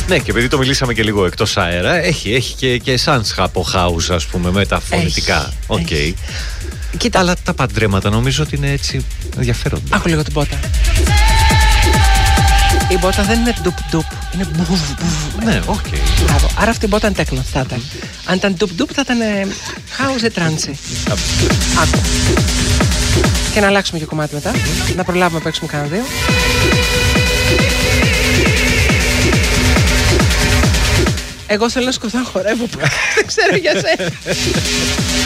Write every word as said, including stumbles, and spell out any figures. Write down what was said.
Ναι, και επειδή το μιλήσαμε και λίγο εκτός αέρα, έχει, έχει και, και σάνς από house, ας πούμε, με τα φωνητικά. Οκ. Okay. Κοίτα, αλλά τα παντρέματα νομίζω ότι είναι έτσι ενδιαφέροντα. Άκου λίγο την πότα. Η μπότα δεν είναι ντουπ ντουπ, είναι μπουβ μπουβ. Ναι, οκ. Okay. Μπράβο. Άρα αυτή η μπότα είναι τέκνο, θα ήταν. Αν ήταν ντουπ ντουπ θα ήταν house e trance. Άκου. Και να αλλάξουμε και κομμάτι μετά. Να προλάβουμε να παίξουμε κανένα δύο. Εγώ θέλω να σκοτώ να χορεύω. Δεν ξέρω για σένα.